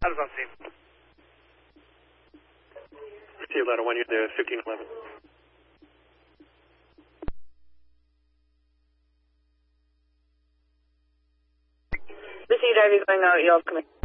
Status on scene. Receive ladder 1, you're there, 1511. Received, Ivy going out, y'all coming.